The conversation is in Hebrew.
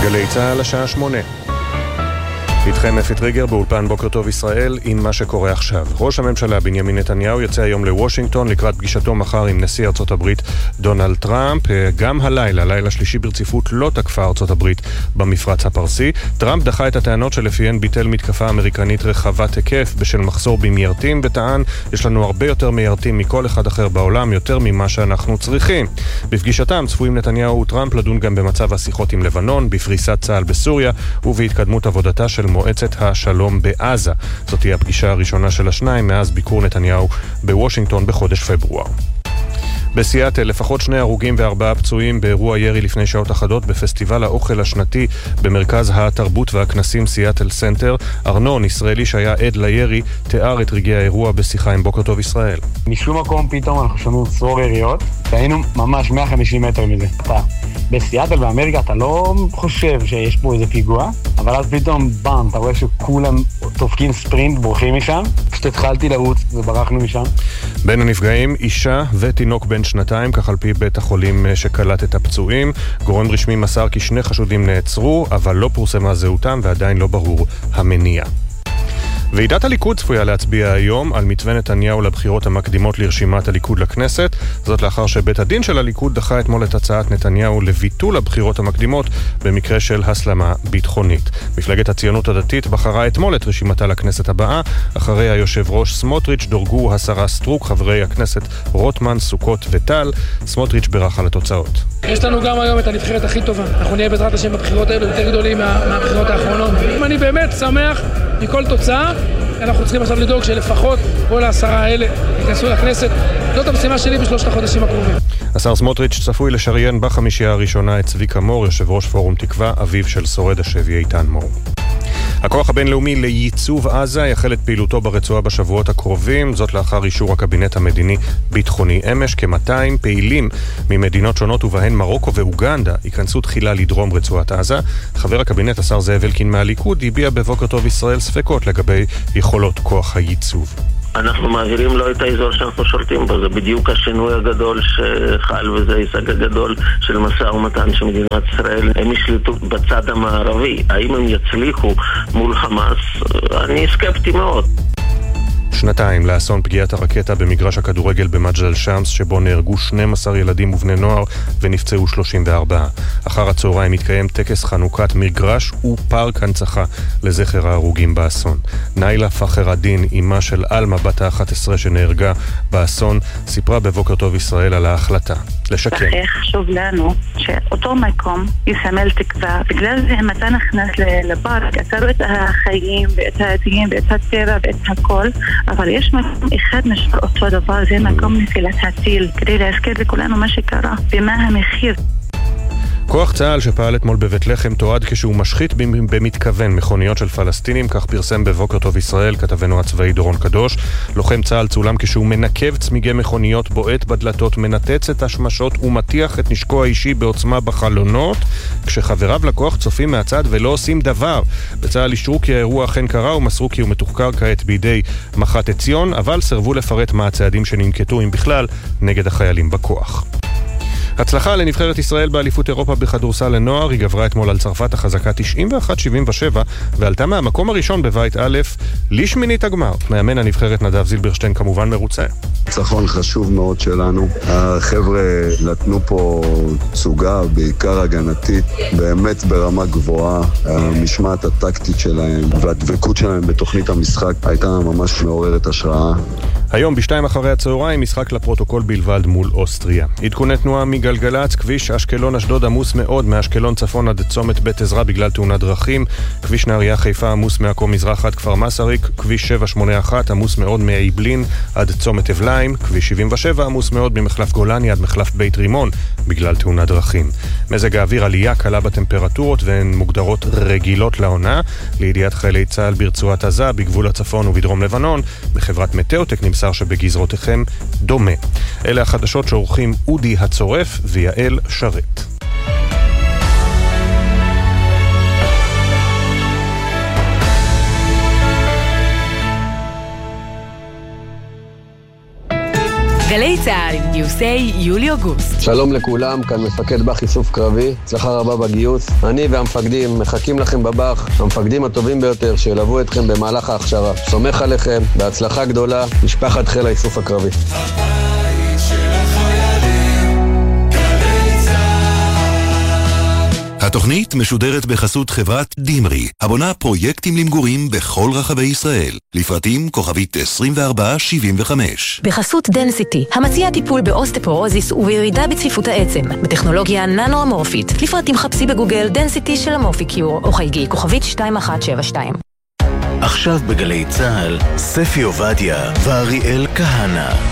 גלי צהל השעה 8. איתכם אפי טריגר באולפן בוקר טוב ישראל עם מה שקורה עכשיו. ראש הממשלה בנימין נתניהו יצא היום לוושינגטון לקראת פגישתו מחר עם נשיא ארצות הברית דונלד טראמפ. גם לילה שלישי ברציפות לא תקפה ארצות הברית במפרץ הפרסי. טראמפ דחה את הטענות שלפיהן ביטל מתקפה אמריקנית רחבת היקף בשל מחסור במיירטים, וטען יש לנו הרבה יותר מיירטים מכל אחד אחר בעולם, יותר ממה שאנחנו צריכים. בפגישתם צפויים נתניהו וטראמפ לדון גם במצב השיחות עם לבנון, בפריסת צה"ל בסוריה ובהתקדמות עבודתה של מועצת השלום בעזה. זאת תהיה הפגישה הראשונה של השניים מאז ביקור נתניהו בוושינגטון בחודש פברואר. בסיאטל לפחות 2 הרוגים ו4 פצועים באירוע ירי לפני שעות אחדות בפסטיבל האוכל השנתי במרכז התרבות והכנסים סיאטל סנטר. ארנון, ישראלי שהיה עד לירי, תיאר את רגעי האירוע בשיחה עם בוקר טוב ישראל. משום מקום פתאום אנחנו שומעים צרור יריות, והיינו ממש 150 מטר מזה. בסיאטל באמריקה אתה לא חושב שיש פה איזה פיגוע, אבל אז פתאום בם, אתה רואה שכולם תופקים ספרינט, בורחים משם. פשוט התחלתי לרוץ וברחנו משם. בין הנפגעים אישה ותינוק בן 2, כך על פי בית החולים שקלט את הפצועים. גורם רשמי מסר כי 2 חשודים נעצרו, אבל לא פורסמה זהותם ועדיין לא ברור המניע. ועידת הליכוד צפויה להצביע היום על מתווה נתניהו לבחירות המקדימות לרשימת הליכוד לכנסת, זאת לאחר שבית הדין של הליכוד דחה אתמול את הצעת נתניהו לביטול הבחירות המקדימות במקרה של הסלמה ביטחונית. מפלגת הציונות הדתית בחרה אתמול את רשימתה לכנסת הבאה, אחרי היושב ראש סמוטריץ' דורגו השרה סטרוק, חברי הכנסת רוטמן, סוכות וטל. סמוטריץ' ברח על התוצאות. יש לנו גם היום את הנבחרת הכי טובה. אנחנו נהיה בעזרת השם בבחירות האלה יותר גדולים מהבחירות האחרונות. אם אני באמת שמח מכל תוצאה, אנחנו צריכים עכשיו לדאוג שלפחות כל 10 האלה ייכנסו לכנסת. זאת המשימה שלי ב3 החודשים הקרובים. השר סמוטריץ' צפוי לשריין בחמישייה הראשונה את צביקה מור, יושב ראש פורום תקווה, אביו של שורד השבי איתן מור. הכוח הבינלאומי לייצוב עזה יחל את פעילותו ברצועה בשבועות הקרובים, זאת לאחר אישור הקבינט המדיני-ביטחוני אמש. כ-200 פעילים ממדינות שונות ובהן מרוקו ואוגנדה ייכנסו תחילה לדרום רצועת עזה. חבר הקבינט השר זאב אלקין מהליכוד הביע בבוקר טוב ישראל ספקות לגבי יכולות כוח הייצוב. אנחנו מעבירים לו את האזור שאנחנו שולטים בו. זה בדיוק השינוי הגדול שחל, וזה הישג הגדול של משא ומתן שמדינת ישראל הם ישלטו בצד המערבי. האם הם יצליחו מול חמאס? אני סקפטי מאוד. 2 לאסון פגיעת הרקטה במגרש הכדורגל במג'דל שמס, שבו נהרגו 12 ילדים ובני נוער ונפצעו 34. אחר הצהריים מתקיים טקס חנוכת מגרש ופארק הנצחה לזכר ההרוגים באסון. ניילה פחר הדין, אימה של אלמה בת ה-11 שנהרגה באסון, סיפרה בבוקר טוב ישראל על ההחלטה לשקם. הכי חשוב לנו שאותו מקום יסמל תקווה. בגלל זה אם אתה נכנס לפארק, אתה רואה את החיים ואת העתיים ואת הטבע ואת הכל, אבל יש מקום אחד נשאר אותו דבר, זה מקום נפילת הטיל, כדי להזכיר לכולנו מה שקרה ומה המחיר. כוח צה"ל שפעל אתמול בבית לחם תועד כשהוא משחית במתכוון מכוניות של פלסטינים, כך פרסם בבוקר טוב ישראל כתבנו הצבאי דורון קדוש. לוחם צה"ל צולם כשהוא מנקב צמיגי מכוניות, בועט בדלתות, מנתץ את השמשות ומטיח את נשקו האישי בעוצמה בחלונות, כשחבריו לכוח צופים מהצד ולא עושים דבר. בצה"ל אישרו כי האירוע אכן קרה ומסרו כי הוא מתוחקר כעת בידי מח"ט עציון, אבל סרבו לפרט מה הצעדים שננקטו, אם בכלל, נגד החיילים בכוח. הצלחה לנבחרת ישראל באליפות אירופה בכדורסל לנוער. היא גברה אתמול על צרפת החזקה 91-77 ועלתה מהמקום הראשון בבית א' לשמינית הגמר. מאמן הנבחרת נדב זילברשטיין כמובן מרוצה. ניצחון חשוב מאוד שלנו. החבר'ה נתנו פה סוגה, בעיקר הגנתית, באמת ברמה גבוהה. המשמעת הטקטית שלהם והדבקות שלהם בתוכנית המשחק הייתה ממש מעוררת השראה. היום ב2 אחרי הצהריים משחק לפרוטוקול בלבד מול אוסטריה. עדכוני תנועה מגלגלץ, כביש אשקלון אשדוד עמוס מאוד מאשקלון צפון עד צומת בית עזרא בגלל תאונת דרכים. כביש נהריה חיפה עמוס מעכו מזרח עד כפר מסריק. כביש 781 עמוס מאוד מעיבלין עד צומת אבליים. כביש 77 עמוס מאוד ממחלף גולני עד מחלף בית רימון בגלל תאונת דרכים. מזג האוויר עלייה קלה בטמפרטורות והן מוגדרות רגילות לעונה. לידיעת חיילי צה"ל ברצועת עזה, בגבול הצפון ובדרום לבנון, בחברת מטאוטק נמסר שבגזרותיכם דומה. אלה החדשות שעורכים אודי הצורף ויעל שרת. גלי צהל עם גיוסי יולי-אוגוסט. שלום לכולם, כאן מפקד בח איסוף קרבי, הצלחה רבה בגיוס. אני והמפקדים מחכים לכם בבח, המפקדים הטובים ביותר שילוו אתכם במהלך ההכשרה. סומך עליכם, בהצלחה גדולה, משפחת חיל האיסוף הקרבי. התוכנית משודרת בחסות חברת דימרי, הבונה פרויקטים למגורים בכל רחבי ישראל. לפרטים כוכבית 2475. בחסות דנסיטי, המציע טיפול באוסטפורוזיס ובירידה בצפיפות העצם, בטכנולוגיה ננו-אמורפית. לפרטים חפשי בגוגל דנסיטי של אמורפיקיור, או חייגי כוכבית 2172. עכשיו בגלי צהל, ספי עובדיה ואריאל כהנה.